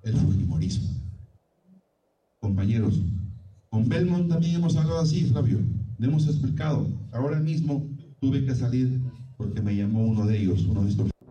el fujimorismo. Compañeros, con Belmont también hemos hablado así, Flavio. Le hemos explicado. Ahora mismo tuve que salir porque me llamó uno de ellos, uno de estos.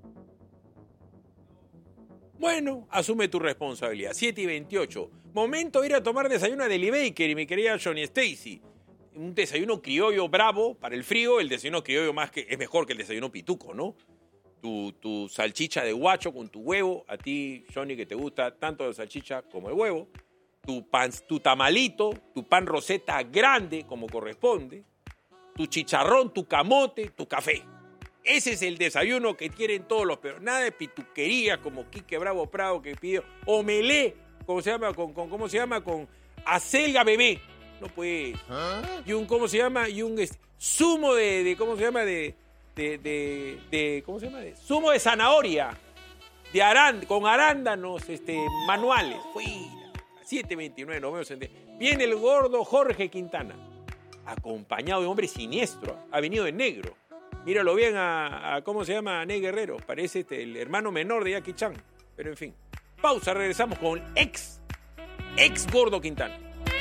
Bueno, asume tu responsabilidad. 7:28. Momento de ir a tomar desayuno a Deli Baker y mi querida Johnny Stacy. Un desayuno criollo bravo para el frío. El desayuno criollo es mejor que el desayuno pituco, ¿no? Tu salchicha de guacho con tu huevo. A ti, Johnny, que te gusta tanto la salchicha como el huevo. Tu tamalito, tu pan roseta grande como corresponde. Tu chicharrón, tu camote, tu café. Ese es el desayuno que quieren todos los peruanos. Nada de pituquería como Quique Bravo Prado que pidió omelé, ¿cómo se llama? Con acelga bebé. No pues. Y un, ¿cómo se llama? Y un zumo ¿cómo se llama? ¿Cómo se llama? Zumo de zanahoria. Con arándanos manuales. Fuera. 7:29, nos vemos Viene el gordo Jorge Quintana, acompañado de un hombre siniestro. Ha venido de negro. Míralo bien ¿cómo se llama? Ney Guerrero. Parece el hermano menor de Jackie Chan. Pero en fin. Pausa, regresamos con ex gordo Quintana.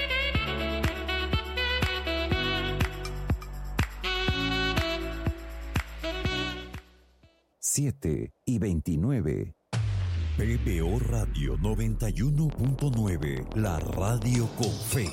Siete y 29. PBO Radio 91.9, la radio con fe.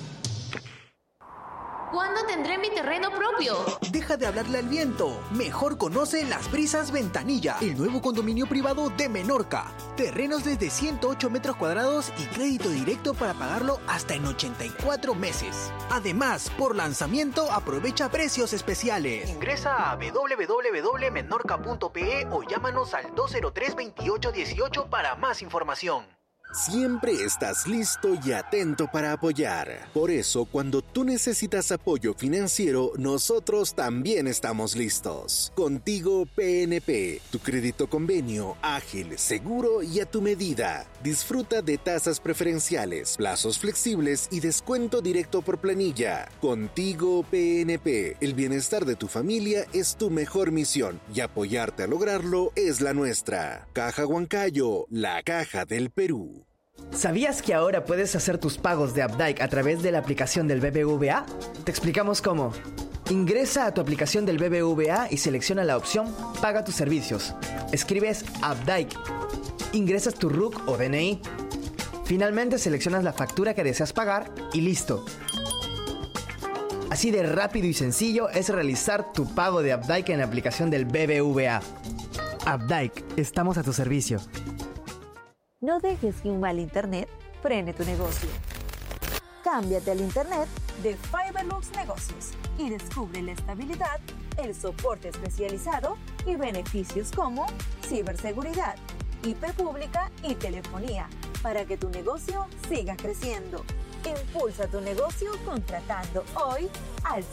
¿Cuándo tendré mi terreno propio? Deja de hablarle al viento. Mejor conoce Las Brisas Ventanilla, el nuevo condominio privado de Menorca. Terrenos desde 108 metros cuadrados y crédito directo para pagarlo hasta en 84 meses. Además, por lanzamiento aprovecha precios especiales. Ingresa a www.menorca.pe o llámanos al 203-2818 para más información. Siempre estás listo y atento para apoyar. Por eso, cuando tú necesitas apoyo financiero, nosotros también estamos listos. Contigo PNP, tu crédito convenio, ágil, seguro y a tu medida. Disfruta de tasas preferenciales, plazos flexibles y descuento directo por planilla. Contigo PNP, el bienestar de tu familia es tu mejor misión y apoyarte a lograrlo es la nuestra. Caja Huancayo, la caja del Perú. ¿Sabías que ahora puedes hacer tus pagos de Updike a través de la aplicación del BBVA? Te explicamos cómo. Ingresa a tu aplicación del BBVA y selecciona la opción Paga tus servicios. Escribes Updike. Ingresas tu RUC o DNI. Finalmente seleccionas la factura que deseas pagar y listo. Así de rápido y sencillo es realizar tu pago de Updike en la aplicación del BBVA. Updike, estamos a tu servicio. No dejes que un mal internet frene tu negocio. Cámbiate al internet de Fiberlux Negocios y descubre la estabilidad, el soporte especializado y beneficios como ciberseguridad, IP pública y telefonía para que tu negocio siga creciendo. Impulsa tu negocio contratando hoy al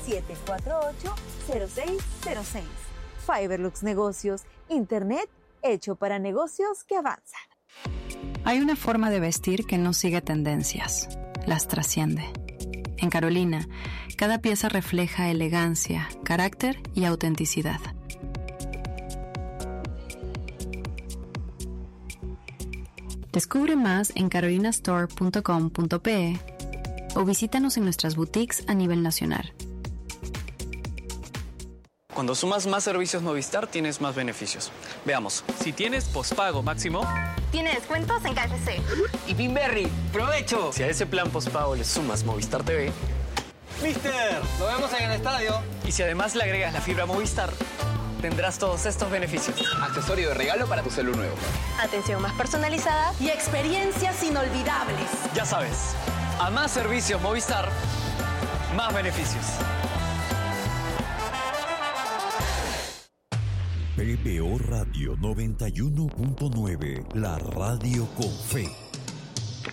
748-0606. Fiberlux Negocios, internet hecho para negocios que avanzan. Hay una forma de vestir que no sigue tendencias, las trasciende. En Carolina, cada pieza refleja elegancia, carácter y autenticidad. Descubre más en carolinastore.com.pe o visítanos en nuestras boutiques a nivel nacional. Cuando sumas más servicios Movistar, tienes más beneficios. Veamos. Si tienes pospago máximo, Tiene descuentos en KFC. y Pinberry, ¡provecho! Si a ese plan pospago le sumas Movistar TV, ¡Mister! ¡Lo vemos en el estadio! y si además le agregas la fibra Movistar, tendrás todos estos beneficios. Accesorio de regalo para tu celu nuevo. Atención más personalizada y experiencias inolvidables. Ya sabes, a más servicios Movistar, más beneficios. PBO Radio 91.9, la radio con fe.